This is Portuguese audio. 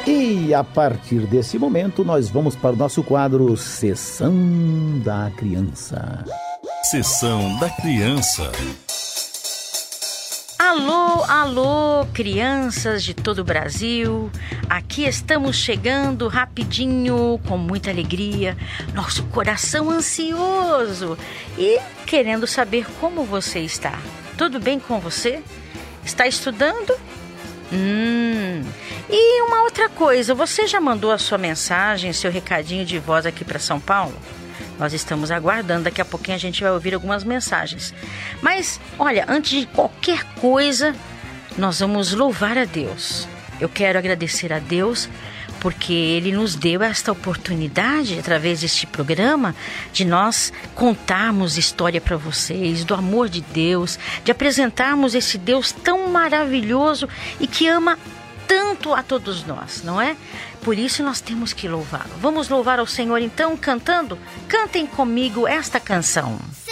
E a partir desse momento nós vamos para o nosso quadro Sessão da Criança. Sessão da Criança. Alô, alô, crianças de todo o Brasil. Aqui estamos chegando rapidinho, com muita alegria, nosso coração ansioso e querendo saber como você está. Tudo bem com você? Está estudando? E uma outra coisa, você já mandou a sua mensagem, seu recadinho de voz aqui para São Paulo? Nós estamos aguardando, daqui a pouquinho a gente vai ouvir algumas mensagens. Mas, olha, antes de qualquer coisa, nós vamos louvar a Deus. Eu quero agradecer a Deus porque Ele nos deu esta oportunidade, através deste programa, de nós contarmos história para vocês, do amor de Deus, de apresentarmos esse Deus tão maravilhoso e que ama tanto a todos nós, não é? Por isso nós temos que louvá-lo. Vamos louvar ao Senhor então cantando? Cantem comigo esta canção.